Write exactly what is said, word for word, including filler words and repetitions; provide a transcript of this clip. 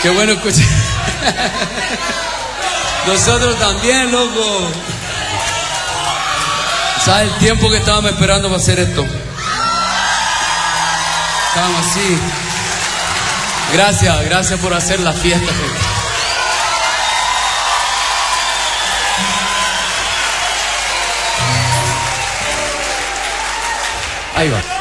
Qué bueno escuchar. Nosotros también, loco. ¿Sabes el tiempo que estábamos esperando para hacer esto? Estábamos así. Gracias, gracias por hacer la fiesta, gente. Ahí va.